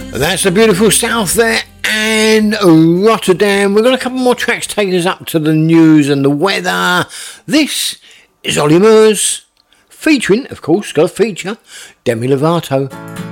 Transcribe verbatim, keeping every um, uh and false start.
That's the beautiful South there and Rotterdam. We've got a couple more tracks taking us up to the news and the weather. This is Ollie Murs, featuring, of course, got a feature, Demi Lovato.